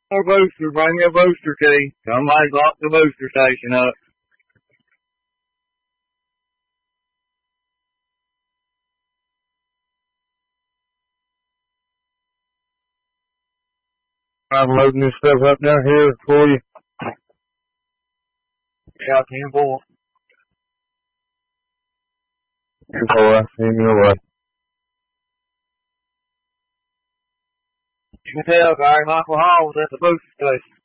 More booster, bring me a booster key. Somebody's locked the booster station up. I'm loading this stuff up down here for you. Yeah, 10-4. 10-4, I see you away. You can tell Gary Michael Hall was at the booster station.